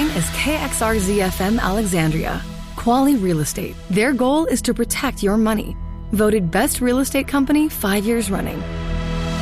mine is KXRZ-FM Alexandria. Quali Real Estate. Their goal is to protect your money. Voted Best Real Estate Company 5 years running.